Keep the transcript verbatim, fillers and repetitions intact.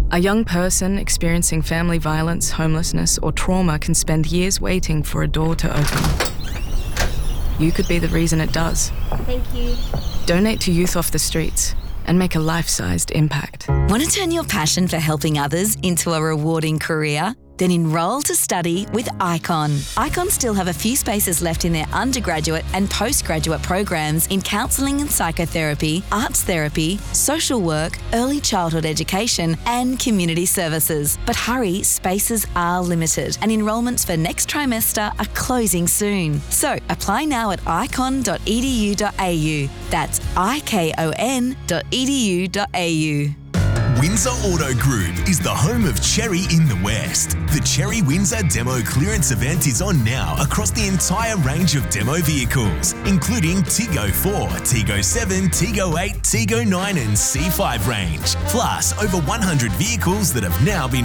A young person experiencing family violence, homelessness, or trauma can spend years waiting for a door to open. You could be the reason it does. Thank you. Donate to Youth Off the Streets and make a life-sized impact. Want to turn your passion for helping others into a rewarding career? Then enrol to study with Icon. Icon still have a few spaces left in their undergraduate and postgraduate programs in counselling and psychotherapy, arts therapy, social work, early childhood education, and community services. But hurry, spaces are limited, and enrolments for next trimester are closing soon. So apply now at icon dot e d u dot a u. That's I K O N dot e d u dot a u. Windsor Auto Group is the home of Cherry in the West. The Cherry Windsor Demo Clearance event is on now across the entire range of demo vehicles, including Tiggo four, Tiggo seven, Tiggo eight, Tiggo nine and C five range. Plus, over one hundred vehicles that have now been